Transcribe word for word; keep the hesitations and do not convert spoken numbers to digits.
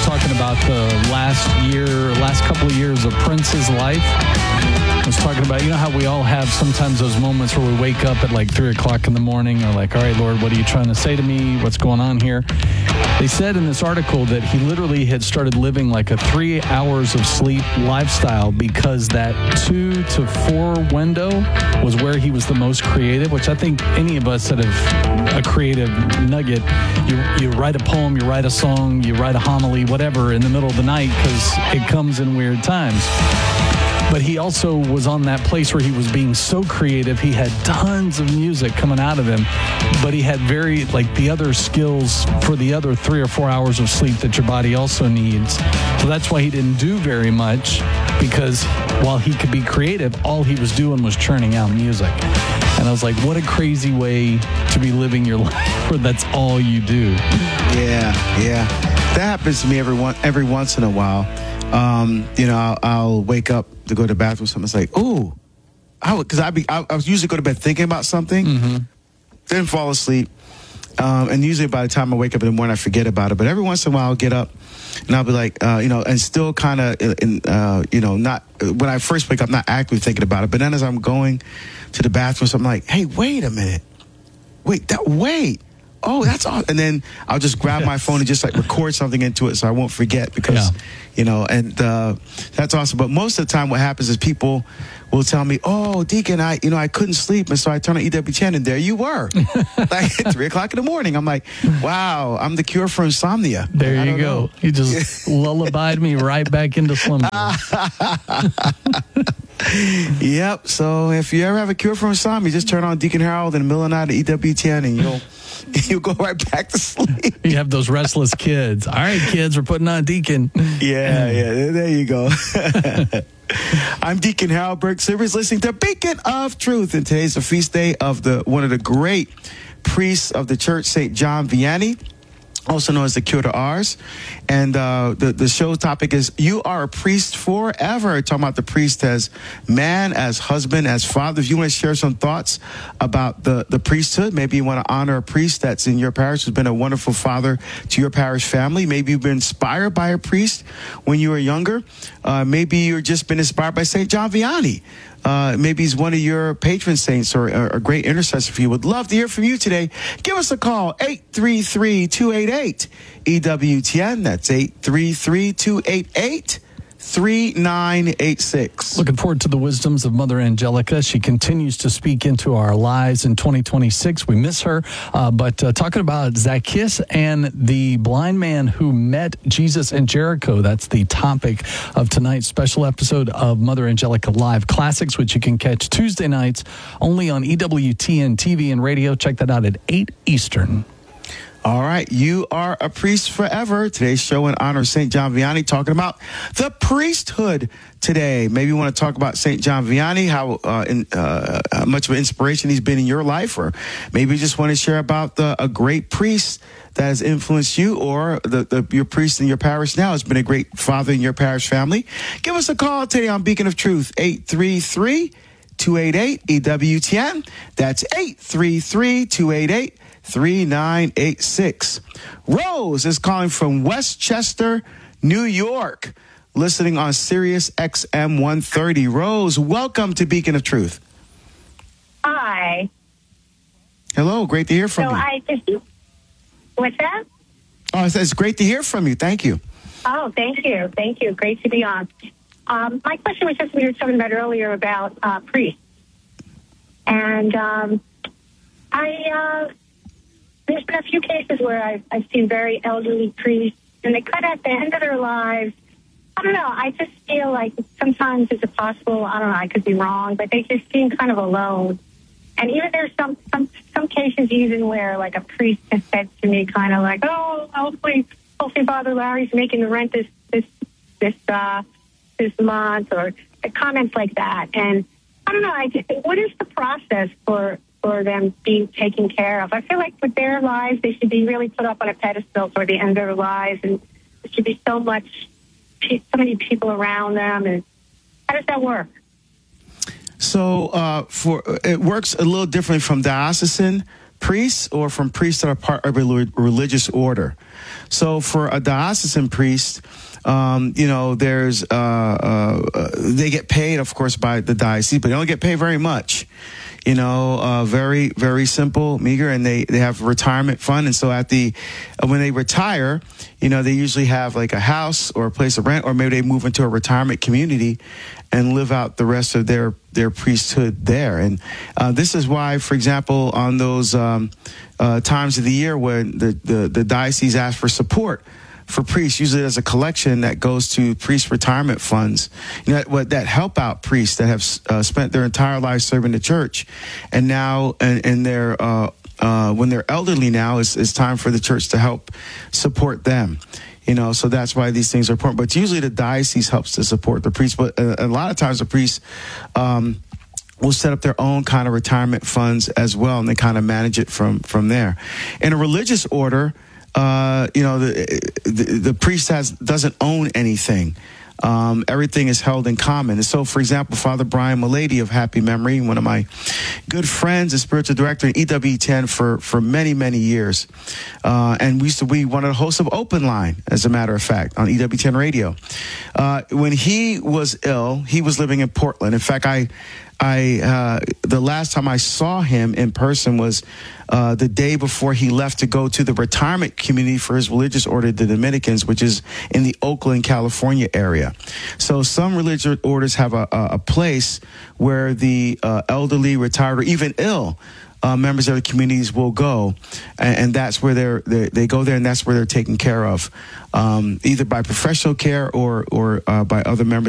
talking about the last year, last couple of years of Prince's life. I was talking about, you know how we all have sometimes those moments where we wake up at like three o'clock in the morning, or like, all right, Lord, what are you trying to say to me? What's going on here? They said in this article that he literally had started living like a three hours of sleep lifestyle because that two to four window was where he was the most creative, which I think any of us that have a creative nugget, you, you write a poem, you write a song, you write a homily, whatever, in the middle of the night because it comes in weird times. But he also was on that place where he was being so creative. He had tons of music coming out of him, but he had very, like, the other skills for the other three or four hours of sleep that your body also needs. So that's why he didn't do very much, because while he could be creative, all he was doing was churning out music. And I was like, what a crazy way to be living your life where that's all you do. Yeah, yeah. That happens to me every, one, every once in a while. Um, you know, I'll, I'll wake up to go to the bathroom. Someone's like, "Ooh," I because I be I, I was usually go to bed thinking about something, mm-hmm. then fall asleep, um, and usually by the time I wake up in the morning, I forget about it. But every once in a while, I'll get up and I'll be like, uh, you know, and still kind of, in, uh, you know, not when I first wake up, not actively thinking about it. But then as I'm going to the bathroom, so I'm like, "Hey, wait a minute, wait, that wait." Oh, that's awesome. And then I'll just grab my phone and just like record something into it so I won't forget because, yeah. you know, and uh, that's awesome. But most of the time what happens is people will tell me, oh, Deacon, I, you know, I couldn't sleep. And so I turned on E W ten and there you were. Like at three o'clock in the morning. I'm like, wow, I'm the cure for insomnia. There you go. Know. You just lullabied me right back into slumber. Yep. So if you ever have a cure for insomnia, just turn on Deacon Harold in the middle of the night at E W ten and you'll you go right back to sleep. You have those restless kids. All right, kids, we're putting on Deacon. Yeah, yeah, there you go. I'm Deacon Harold Burke Silvers, listening to Beacon of Truth, and today's the feast day of the one of the great priests of the church, Saint John Vianney, also known as the Cure to Ars. And uh, the, the show topic is You Are a Priest Forever. Talking about the priest as man, as husband, as father. If you want to share some thoughts about the, the priesthood, maybe you want to honor a priest that's in your parish, who's been a wonderful father to your parish family. Maybe you've been inspired by a priest when you were younger. Uh, maybe you've just been inspired by Saint John Vianney. Uh, maybe he's one of your patron saints or, or a great intercessor for you. Would love to hear from you today. Give us a call, eight three three, two eight eight, E W T N. That's eight three three, two eight eight, three nine eight six. Looking forward to the wisdoms of Mother Angelica. She continues to speak into our lives in twenty twenty-six. We miss her. Uh, but uh, talking about Zacchaeus and the blind man who met Jesus in Jericho. That's the topic of tonight's special episode of Mother Angelica Live Classics, which you can catch Tuesday nights only on E W T N T V and radio. Check that out at eight Eastern. All right, You Are a Priest Forever. Today's show in honor of Saint John Vianney, talking about the priesthood today. Maybe you want to talk about Saint John Vianney, how, uh, in, uh, how much of an inspiration he's been in your life, or maybe you just want to share about the, a great priest that has influenced you, or the, the your priest in your parish now has been a great father in your parish family. Give us a call today on Beacon of Truth, eight three three, two eight eight, E W T N. That's eight three three, two eight eight, three nine eight six. Rose is calling from Westchester, New York, listening on Sirius X M one thirty. Rose, welcome to Beacon of Truth. Hi. Hello, great to hear from so you. I just, what's that? Oh, it's great to hear from you. Thank you. Oh, thank you. Thank you. Great to be on. Um, my question was just we were talking about earlier about uh, priests. And um, I... Uh, There's been a few cases where I've, I've seen very elderly priests, and they cut at the end of their lives. I don't know. I just feel like sometimes is it possible? I don't know. I could be wrong, but they just seem kind of alone. And even there's some some some cases even where like a priest has said to me, kind of like, "Oh, hopefully, hopefully Father Larry's making the rent this this this uh, this month," or comments like that. And I don't know. I just, what is the process for? for them being taken care of? I feel like with their lives, they should be really put up on a pedestal for the end of their lives, and there should be so much, so many people around them. And how does that work? So uh, for it works a little differently from diocesan priests or from priests that are part of a religious order. So for a diocesan priest, um, you know, there's uh, uh, they get paid, of course, by the diocese, but they don't get paid very much. You know, uh, very, very simple, meager, and they, they have a retirement fund. And so at the, uh, when they retire, you know, they usually have like a house or a place of rent, or maybe they move into a retirement community and live out the rest of their, their priesthood there. And uh, this is why, for example, on those um, uh, times of the year when the, the, the diocese asks for support for priests, usually there's a collection that goes to priest retirement funds, you know, what that help out priests that have uh, spent their entire lives serving the church, and now and, and they're uh, uh, when they're elderly now, it's, it's time for the church to help support them. You know, so that's why these things are important. But usually the diocese helps to support the priests. But a, a lot of times the priests um, will set up their own kind of retirement funds as well, and they kind of manage it from from there. In a religious order, Uh, you know, the, the the priest has doesn't own anything. Um, everything is held in common. And so, for example, Father Brian Malady of happy memory, one of my good friends, a spiritual director in E W ten for, for many, many years. Uh, and we used to be one of the hosts of Open Line, as a matter of fact, on E W ten radio. Uh, when he was ill, he was living in Portland. In fact, I, I, uh, the last time I saw him in person was, uh, the day before he left to go to the retirement community for his religious order, the Dominicans, which is in the Oakland, California area. So some religious orders have a, a, a place where the, uh, elderly, retired, or even ill, Uh, members of the communities will go, and, and that's where they're, they they go there, and that's where they're taken care of, um, either by professional care or or uh, by other members